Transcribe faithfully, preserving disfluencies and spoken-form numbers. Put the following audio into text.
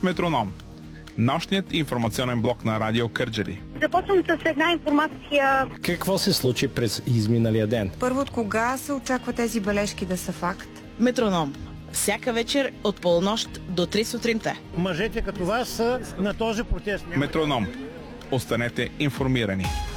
Метроном. Нощният информационен блок на Радио Кърджали. Започвам с една информация. Какво се случи през изминалия ден? Първо, от кога се очаква тези бележки да са факт? Метроном. Всяка вечер от полунощ до три сутринта. Мъжете като вас са на този протест. Метроном. Останете информирани.